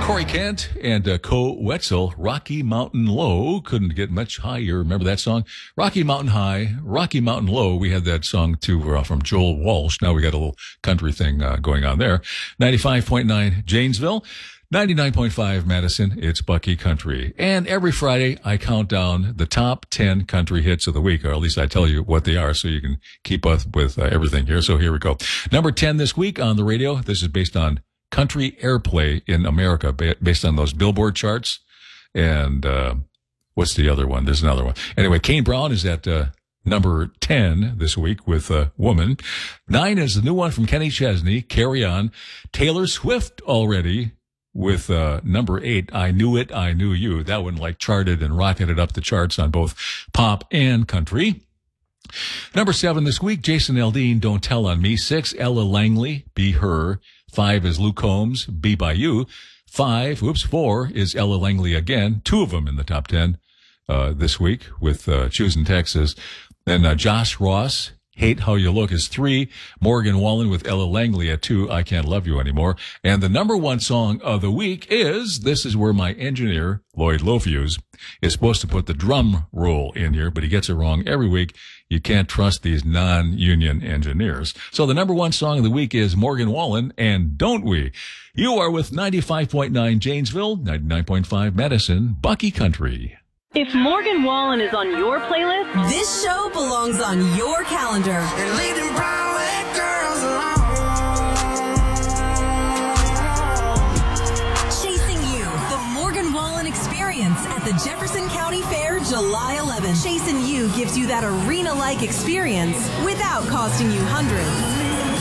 Corey Kent and Co Wetzel, Rocky Mountain Low. Couldn't get much higher. Remember that song? Rocky Mountain High, Rocky Mountain Low. We had that song too from Joel Walsh. Now we got a little country thing going on there. 95.9 Janesville, 99.5 Madison. It's Bucky Country. And every Friday I count down the top 10 country hits of the week, or at least I tell you what they are so you can keep up with everything here. So here we go. Number 10 this week on the radio. This is based on country airplay in America, based on those Billboard charts. And what's the other one? There's another one. Anyway, Kane Brown is at number 10 this week with Woman. 9 is the new one from Kenny Chesney, Carry On. Taylor Swift already with number 8, I Knew It, I Knew You. That one charted and rocketed up the charts on both pop and country. Number 7 this week, Jason Aldean, Don't Tell on Me. 6, Ella Langley, Be Her. 5 is Luke Combs, Be By You. 4 is Ella Langley again. 2 of them in the top 10 this week with Choosing Texas. Then Josh Ross, Hate How You Look is 3. Morgan Wallen with Ella Langley at 2, I Can't Love You Anymore. And the number 1 song of the week is, this is where my engineer, Lloyd Lofuse, is supposed to put the drum roll in here, but he gets it wrong every week. You can't trust these non-union engineers. So the number 1 song of the week is Morgan Wallen and Don't We. You are with 95.9 Janesville, 99.5 Madison, Bucky Country. If Morgan Wallen is on your playlist, this show belongs on your calendar. And leading brown girls along. Chasing You, the Morgan Wallen Experience at the Jefferson County Fair, July 11th. Chasing You gives you that arena-like experience without costing you hundreds.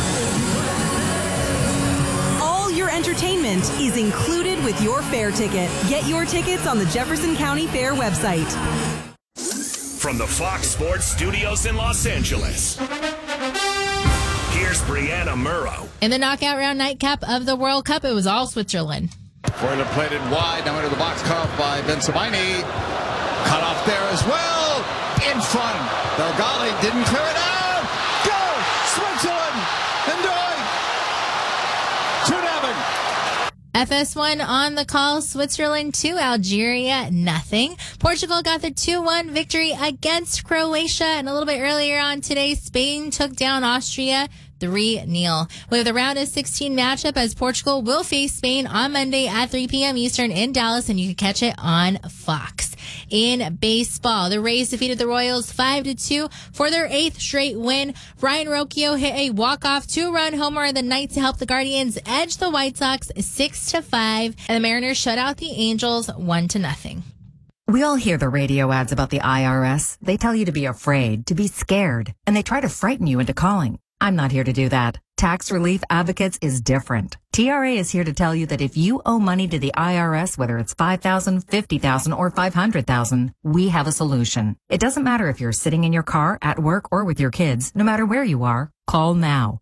Your entertainment is included with your fair ticket. Get your tickets on the Jefferson County Fair website. From the Fox Sports Studios in Los Angeles, here's Brianna Murrow. In the knockout round nightcap of the World Cup, it was all Switzerland. Foiler plated wide, now into the box, cut off by Ben Sabini. Cut off there as well. In front. Belgali didn't clear it out. Go! Switzerland! Enjoy! FS1 on the call, Switzerland 2, Algeria nothing. Portugal got the 2-1 victory against Croatia, and a little bit earlier on today, Spain took down Austria 3-0. We have the round of 16 matchup as Portugal will face Spain on Monday at 3 p.m. Eastern in Dallas, and you can catch it on Fox. In baseball, the Rays defeated the Royals 5-2 for their 8th straight win. Brian Rocchio hit a walk-off 2-run homer in the night to help the Guardians edge the White Sox 6-5, and the Mariners shut out the Angels 1-0. We all hear the radio ads about the IRS. They tell you to be afraid, to be scared, and they try to frighten you into calling. I'm not here to do that. Tax Relief Advocates is different. TRA is here to tell you that if you owe money to the IRS, whether it's $5,000, $50,000, or $500,000, we have a solution. It doesn't matter if you're sitting in your car, at work, or with your kids. No matter where you are, call now.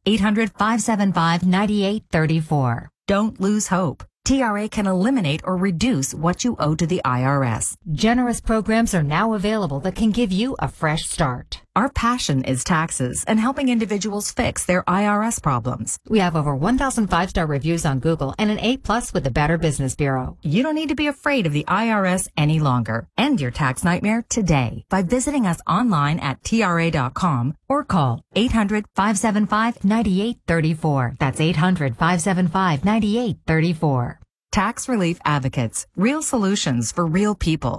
800-575-9834. Don't lose hope. TRA can eliminate or reduce what you owe to the IRS. Generous programs are now available that can give you a fresh start. Our passion is taxes and helping individuals fix their IRS problems. We have over 1,000 5-star reviews on Google and an A+ with the Better Business Bureau. You don't need to be afraid of the IRS any longer. End your tax nightmare today by visiting us online at TRA.com or call 800-575-9834. That's 800-575-9834. Tax Relief Advocates. Real solutions for real people.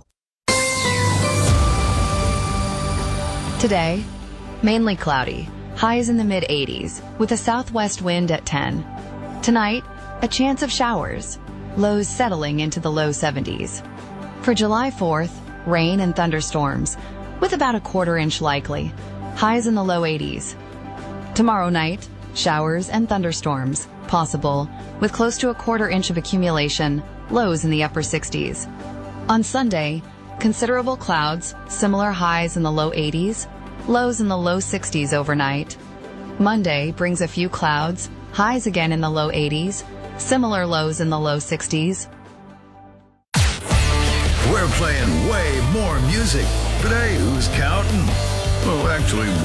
Today, mainly cloudy. Highs in the mid-80s with a southwest wind at 10. Tonight, a chance of showers. Lows settling into the low 70s. For July 4th, rain and thunderstorms with about a quarter-inch likely. Highs in the low 80s. Tomorrow night, showers and thunderstorms possible with close to a quarter-inch of accumulation. Lows in the upper 60s. On Sunday, considerable clouds, similar highs in the low 80s, lows in the low 60s overnight. Monday brings a few clouds, highs again in the low 80s, similar lows in the low 60s. We're playing way more music. Today, who's counting? Well, actually,